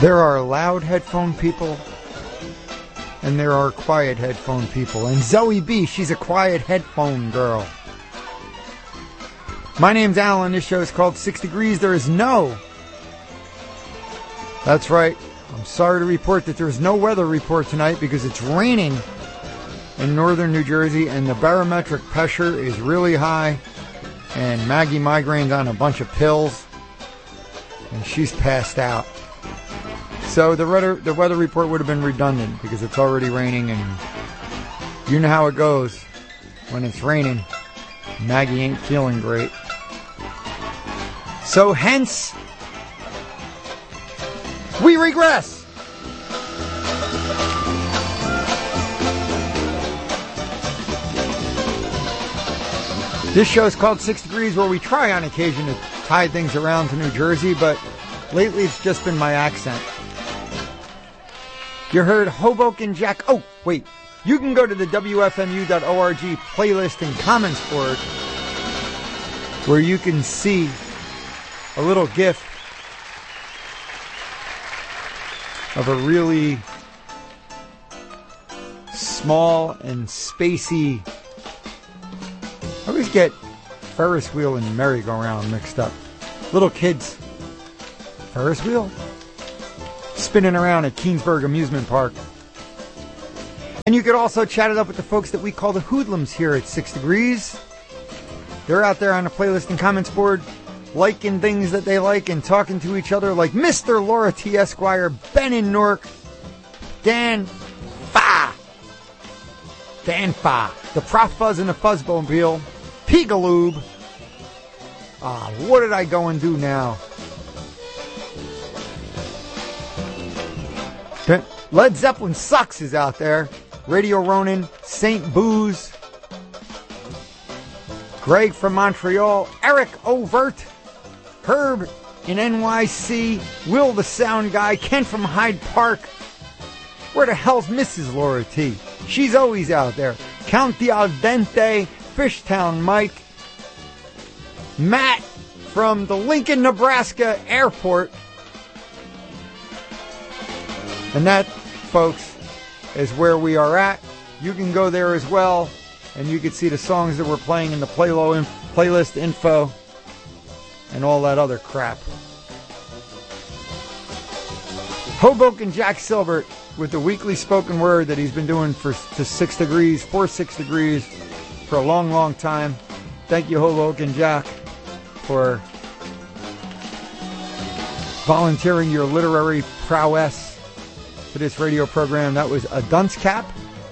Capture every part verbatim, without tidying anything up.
There are loud headphone people, and there are quiet headphone people. And Zoe B, she's a quiet headphone girl. My name's Alan. This show is called Six Degrees. There is no... That's right. I'm sorry to report that there is no weather report tonight because it's raining in northern New Jersey, and the barometric pressure is really high, and Maggie Migraine's on a bunch of pills, and she's passed out. So the weather, the weather report would have been redundant because it's already raining, and you know how it goes when it's raining. Maggie ain't feeling great. So hence, we regress. This show is called Six Degrees, where we try on occasion to tie things around to New Jersey, but lately it's just been my accent. You heard Hoboken Jack. Oh, wait. You can go to the W F M U dot org playlist and comments board where you can see a little GIF of a really small and spacey... I always get Ferris wheel and merry-go-round mixed up. Little kids. Ferris wheel? Spinning around at Keensburg Amusement Park. And you could also chat it up with the folks that we call the hoodlums here at Six Degrees. They're out there on the playlist and comments board, liking things that they like and talking to each other, like Mister Laura T. Esquire, Ben in Newark, Dan Fa, Dan Fa, the Prof Fuzz and the Fuzzbomobile, Peegaloob. Ah, what did I go and do now? Led Zeppelin Sucks is out there. Radio Ronin, Saint Booze, Greg from Montreal, Eric Overt, Herb in N Y C, Will the Sound Guy, Ken from Hyde Park. Where the hell's Missus Laura T? She's always out there. Count the Al Dente, Fishtown Mike, Matt from the Lincoln, Nebraska airport. And that, folks, is where we are at. You can go there as well, and you can see the songs that we're playing in the playlo in, playlist info and all that other crap. Hoboken Jack Silbert with the weekly spoken word that he's been doing for to Six Degrees, for Six Degrees, for a long, long time. Thank you, Hoboken Jack, for volunteering your literary prowess for this radio program. That was A Dunce Cap,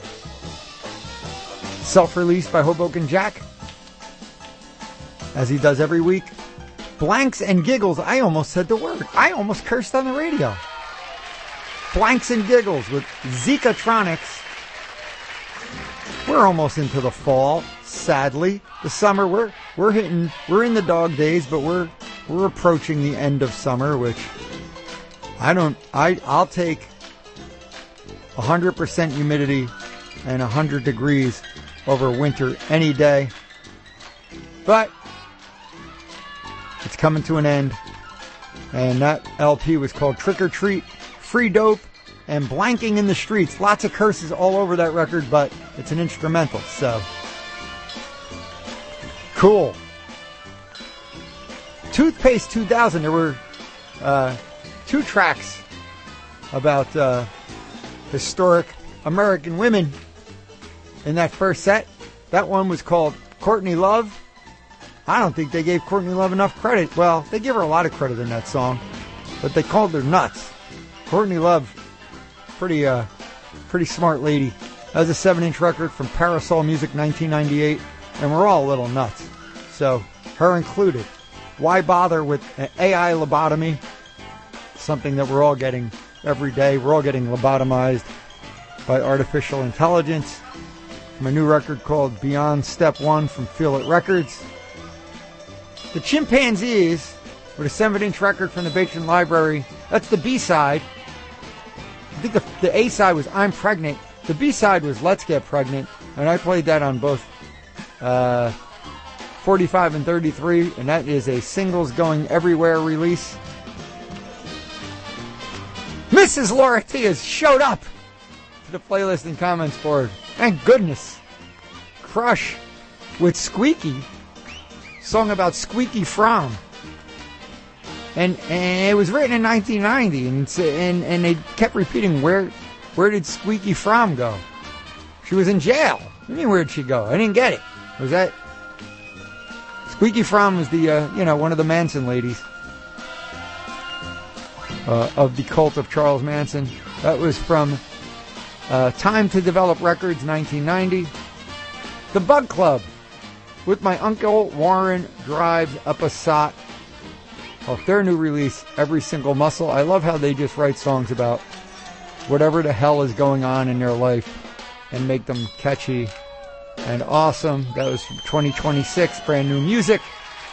self-released by Hoboken Jack, as he does every week. Blanks and Giggles. I almost said the word. I almost cursed on the radio. Blanks and Giggles with Zekatronics. We're almost into the fall, sadly. The summer, we're we're hitting, we're in the dog days, but we're we're approaching the end of summer, which I don't, I, I'll take one hundred percent humidity and one hundred degrees over winter any day. But it's coming to an end. And that L P was called Trick or Treat, Free Dope, and Blanking in the Streets. Lots of curses all over that record, but it's an instrumental, so cool. Toothpaste two thousand, there were uh, two tracks about uh, historic American women in that first set. That one was called Courtney Love. I don't think they gave Courtney Love enough credit. Well, they give her a lot of credit in that song, but they called her nuts. Courtney Love, pretty uh, pretty smart lady. That was a seven-inch record from Parasol Music, nineteen ninety-eight, and we're all a little nuts. So, her included. Why bother with an A I lobotomy? Something that we're all getting every day. We're all getting lobotomized by artificial intelligence. From a new record called Beyond Step One from Feel It Records. The Chimpanzees, with a seven-inch record from the Batron Library. That's the B-side. I think the, the A-side was I'm Pregnant. The B-side was Let's Get Pregnant. And I played that on both uh, forty-five and thirty-three. And that is a Singles Going Everywhere release. Missus Laura T has showed up to the playlist and comments board. Thank goodness. Crush with Squeaky. Song about Squeaky Fromm. And, and it was written in nineteen ninety, and, and and they kept repeating, where where did Squeaky Fromm go? She was in jail. What do you mean, where'd she go? I didn't get it. Was that... Squeaky Fromm was the, uh, you know, one of the Manson ladies uh, of the cult of Charles Manson. That was from uh, Time to Develop Records, nineteen ninety. The Bug Club, with my uncle Warren drives up a sot. Off their new release, Every Single Muscle. I love how they just write songs about whatever the hell is going on in their life and make them catchy and awesome. That was from twenty twenty-six, brand new music.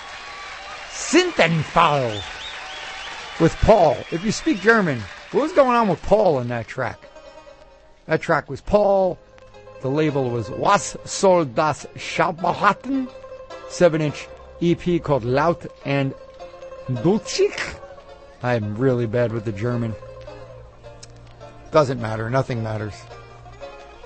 Synthenfall with Paul. If you speak German, what was going on with Paul in that track? That track was Paul. The label was Was soll das Schaberhatten? seven-inch E P called Laut and Dulcich. I'm really bad with the German. Doesn't matter. Nothing matters.